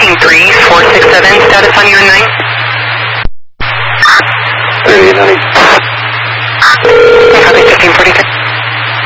183-467, status on you and 9. 38, honey.